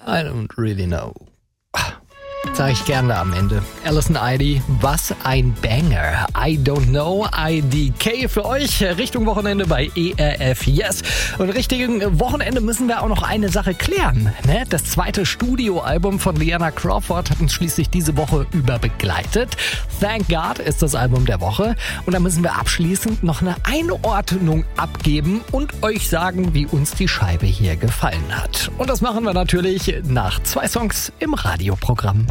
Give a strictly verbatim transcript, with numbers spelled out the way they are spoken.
I don't really know. Sag ich gerne am Ende. Alison Idee, was ein Banger. I don't know, I D K für euch. Richtung Wochenende bei E R F Yes. Und Richtung Wochenende müssen wir auch noch eine Sache klären. Ne? Das zweite Studioalbum von Liana Crawford hat uns schließlich diese Woche über begleitet. Thank God ist das Album der Woche. Und da müssen wir abschließend noch eine Einordnung abgeben und euch sagen, wie uns die Scheibe hier gefallen hat. Und das machen wir natürlich nach zwei Songs im Radioprogramm.